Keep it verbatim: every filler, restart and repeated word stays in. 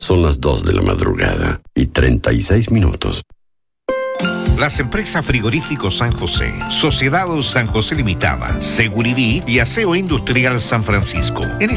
Son las dos de la madrugada y treinta y seis minutos. Las empresas Frigoríficos San José, Sociedad San José Limitada, Seguriví y Aseo Industrial San Francisco. En